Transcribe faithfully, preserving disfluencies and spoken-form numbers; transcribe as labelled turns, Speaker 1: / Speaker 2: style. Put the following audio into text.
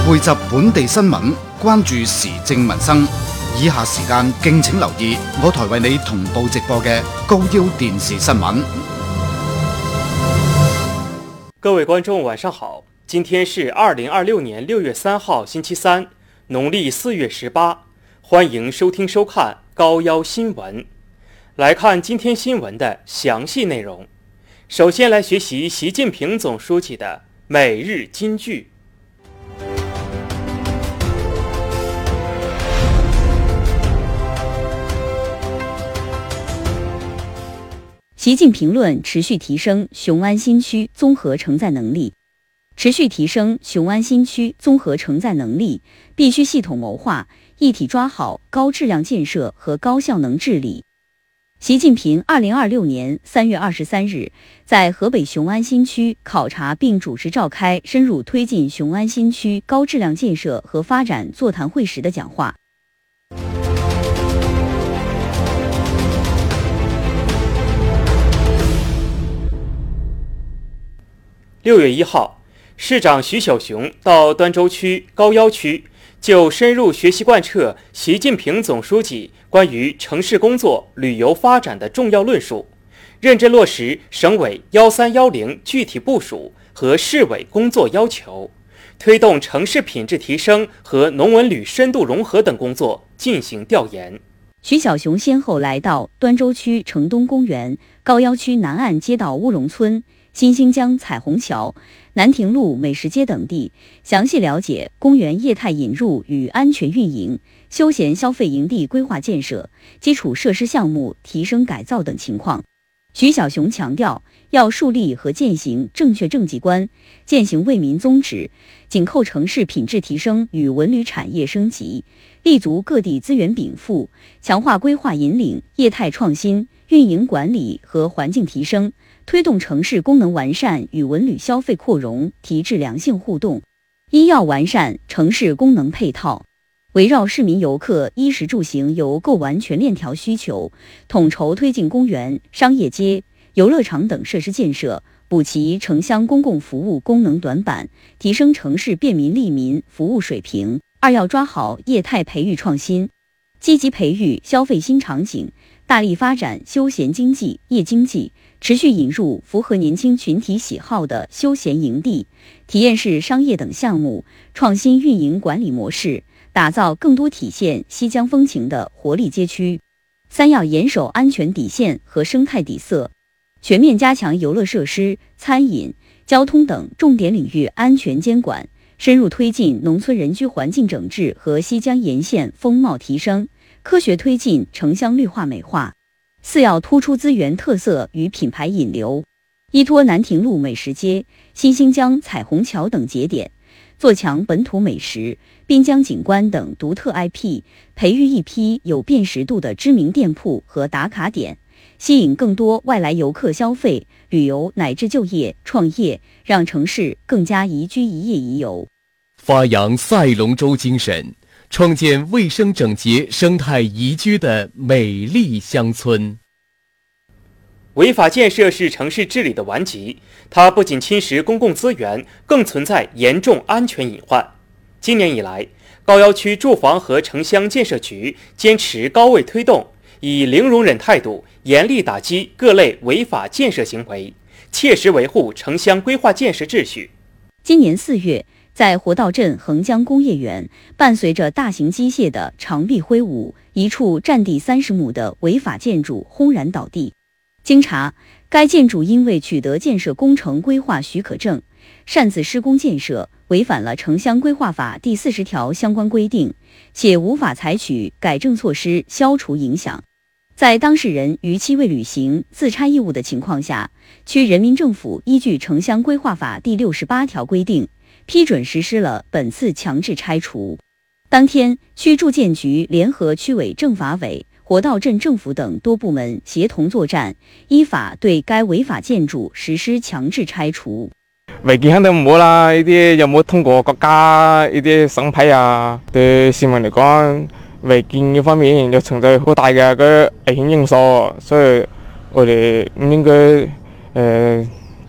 Speaker 1: 匯集本地新聞，關注時政民生。以下時間敬請留意我台為你同步直播嘅高腰電視新聞。
Speaker 2: 各位觀眾晚上好，今天是二零二六年六月三號星期三，農曆四月十八，歡迎收聽收看高腰新聞。來看今天新聞的詳細內容。首先來學習習近平總書記的每日金句。
Speaker 3: 習近平論持續提升雄安新區綜合承載能力。持續提升雄安新區綜合承載能力，必須系統謀劃，一體抓好高質量建設和高效能治理。習近平二零二六年三月二十三日在河北雄安新區考察並主持召開深入推進雄安新區高質量建設和發展座談會時的講話。
Speaker 2: 六月一號，市長徐小熊到端州區高腰區，就深入學習貫徹習近平總書記關於城市工作、旅遊發展的重要論述，認真落實省委幺三幺零具體部署和市委工作要求，推動城市品質提升和農文旅深度融合等工作進行調研。
Speaker 3: 徐小熊先後來到端州區城東公園、高腰區南岸街道烏龍村、新興江彩虹橋、南亭路美食街等地，詳細了解公園業態引入與安全運營、休閒消費營地規劃建設、基礎設施項目提升改造等情況。徐小熊強調，要樹立和踐行正確政績觀，踐行為民宗旨，緊扣城市品質提升與文旅產業升級，立足各地資源稟賦，強化規劃引領、業態創新、運營管理和環境提升，推動城市功能完善與文旅消費擴容提質良性互動。一要完善城市功能配套，圍繞市民遊客衣食住行遊購玩全鏈條需求，統籌推進公園、商業街、遊樂場等設施建設，補齊城鄉公共服務功能短板，提升城市便民利民服務水平。二要抓好業態培育創新，積極培育消費新場景，大力發展休閒經濟、夜經濟，持續引入符合年輕群體喜好的休閒營地、體驗式商業等項目，創新運營管理模式，打造更多體現西江風情的活力街區。三要嚴守安全底線和生態底色，全面加強遊樂設施、餐飲、交通等重點領域安全監管，深入推進農村人居環境整治和西江沿線風貌提升，科學推進城鄉綠化美化。四要突出資源特色與品牌引流，依託南亭路美食街、新興江彩虹橋等節點，做強本土美食、濱江景觀等獨特 I P， 培育一批有辨識度的知名店鋪和打卡點，吸引更多外來遊客消費、旅遊乃至就業、創業，讓城市更加宜居宜業宜遊。
Speaker 4: 發揚賽龍舟精神，創建衛生整潔、生態宜居的美麗鄉村。
Speaker 2: 違法建設是城市治理的頑疾，它不僅侵蝕公共資源，更存在嚴重安全隱患。今年以來，高腰區住房和城鄉建設局堅持高位推動，以零容忍態度嚴厲打擊各類違法建設行為，切實維護城鄉規劃建設秩序。
Speaker 3: 今年四月，在活道鎮橫江工業園，伴隨着大型機械的長臂揮舞，一處佔地三十畝的違法建築轟然倒地。經查，該建築因為取得建設工程規劃許可證，擅自施工建設，違反了城鄉規劃法第四十條相關規定，且無法採取改正措施消除影響。在當事人逾期未履行自拆義務的情況下，區人民政府依據城鄉規劃法第六十八條規定，批准實施了本次強制拆除。當天，區住建局聯合區委政法委、活道鎮政府等多部門協同作戰，依法對該違法建築實施強制拆除。
Speaker 5: 違建肯定唔好啦，呢啲有冇通過國家呢啲審批啊？對市民嚟講，違建呢方面又存在好大嘅個危險因素，所以我哋唔應該誒。呃